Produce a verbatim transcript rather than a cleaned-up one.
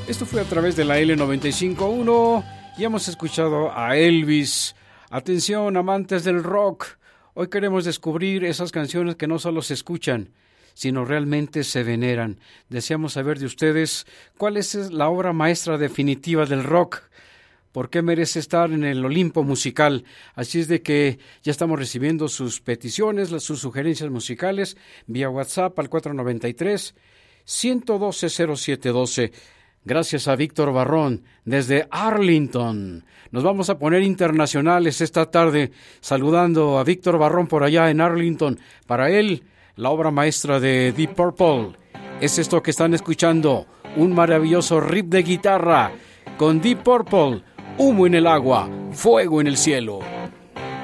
Esto fue a través de la L noventa y cinco punto uno y hemos escuchado a Elvis. Atención, amantes del rock. Hoy queremos descubrir esas canciones que no solo se escuchan, sino realmente se veneran. Deseamos saber de ustedes cuál es la obra maestra definitiva del rock. ¿Por qué merece estar en el Olimpo musical? Así es de que ya estamos recibiendo sus peticiones, sus sugerencias musicales vía WhatsApp al cuatro noventa y tres, ciento doce, cero siete doce. Gracias a Víctor Barrón desde Arlington. Nos vamos a poner internacionales esta tarde saludando a Víctor Barrón por allá en Arlington. Para él, la obra maestra de Deep Purple es esto que están escuchando, un maravilloso riff de guitarra con Deep Purple, humo en el agua, fuego en el cielo.